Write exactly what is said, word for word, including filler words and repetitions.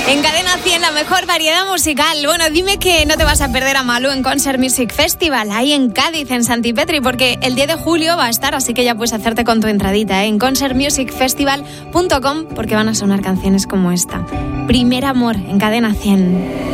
En Cadena cien, la mejor variedad musical. Bueno, dime que no te vas a perder a Malú en Concert Music Festival, ahí en Cádiz, en Santipetri, porque el diez de julio va a estar, así que ya puedes hacerte con tu entradita, ¿eh? En concert music festival punto com, porque van a sonar canciones como esta. Primer amor, en Cadena cien.